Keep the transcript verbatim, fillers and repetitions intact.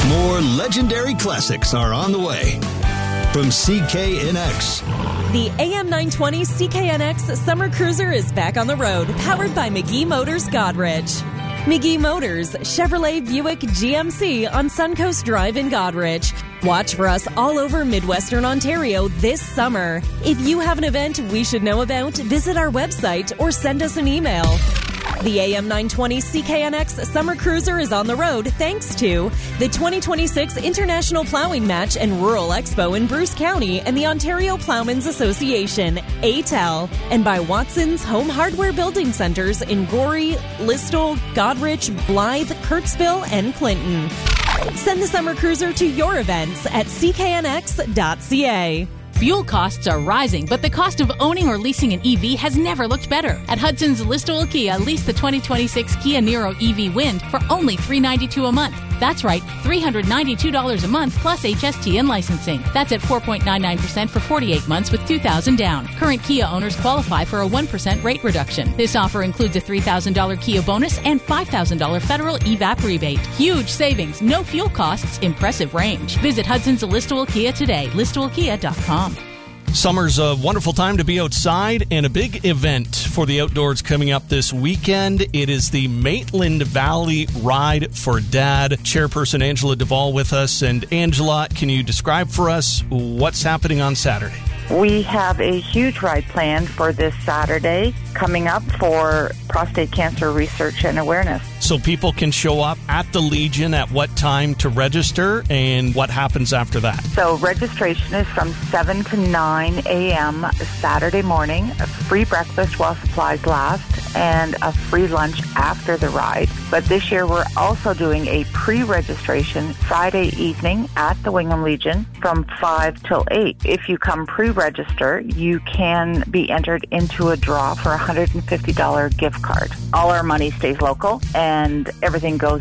More legendary classics are on the way. From C K N X. The A M nine twenty C K N X Summer Cruiser is back on the road, powered by McGee Motors Godrich. McGee Motors, Chevrolet, Buick, G M C on Suncoast Drive in Godrich. Watch for us all over Midwestern Ontario this summer. If you have an event we should know about, visit our website or send us an email. The A M nine twenty C K N X Summer Cruiser is on the road thanks to the twenty twenty-six International Plowing Match and Rural Expo in Bruce County and the Ontario Plowmen's Association, A T E L, and by Watson's Home Hardware Building Centers in Gorey, Listowel, Godrich, Blythe, Kirksville, and Clinton. Send the Summer Cruiser to your events at c k n x dot c a. Fuel costs are rising, but the cost of owning or leasing an E V has never looked better. At Hudson's Listowel Kia, lease the twenty twenty-six Kia Niro E V Wind for only three hundred ninety-two dollars a month. That's right, three hundred ninety-two dollars a month plus H S T and licensing. That's at four point nine nine percent for forty-eight months with two thousand dollars down. Current Kia owners qualify for a one percent rate reduction. This offer includes a three thousand dollars Kia bonus and five thousand dollars federal E V A P rebate. Huge savings, no fuel costs, impressive range. Visit Hudson's Listowel Kia today, listowel kia dot com. Summer's a wonderful time to be outside, and a big event for the outdoors coming up this weekend. It is the Maitland Valley Ride for Dad. Chairperson Angela Duvall with us. And Angela, can you describe for us what's happening on Saturday? We have a huge ride planned for this Saturday coming up for prostate cancer research and awareness. So people can show up at the Legion at what time to register, and what happens after that? So registration is from seven to nine a.m. Saturday morning, a free breakfast while supplies last, and a free lunch after the ride. But this year we're also doing a pre-registration Friday evening at the Wingham Legion from five till eight. If you come pre-register, you can be entered into a draw for a one hundred fifty dollars gift card. All our money stays local, and everything goes